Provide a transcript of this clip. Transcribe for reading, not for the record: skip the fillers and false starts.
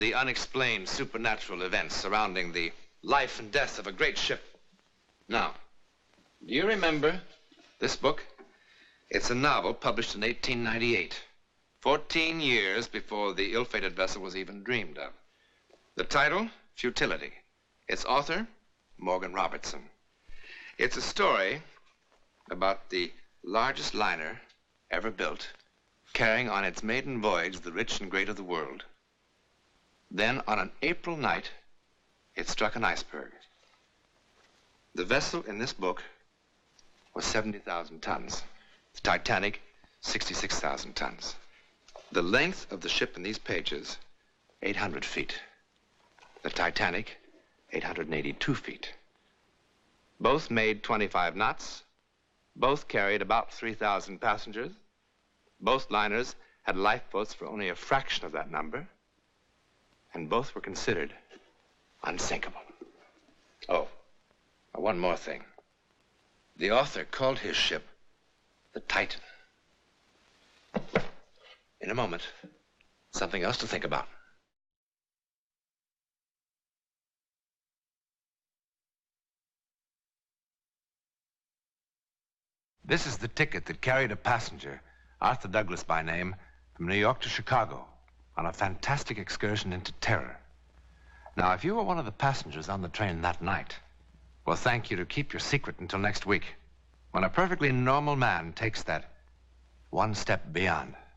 The unexplained supernatural events surrounding the life and death of a great ship. Now, do you remember this book? It's a novel published in 1898, 14 years before the ill-fated vessel was even dreamed of. The title, Futility. Its author, Morgan Robertson. It's a story about the largest liner ever built, carrying on its maiden voyage the rich and great of the world. Then, on an April night, it struck an iceberg. The vessel in this book was 70,000 tons. The Titanic, 66,000 tons. The length of the ship in these pages, 800 feet. The Titanic, 882 feet. Both made 25 knots. Both carried about 3,000 passengers. Both liners had lifeboats for only a fraction of that number. And both were considered unsinkable. Oh, one more thing. The author called his ship the Titan. In a moment, something else to think about. This is the ticket that carried a passenger, Arthur Douglas by name, from New York to Chicago on a fantastic excursion into terror. Now, if you were one of the passengers on the train that night, well, thank you to keep your secret until next week, when a perfectly normal man takes that one step beyond.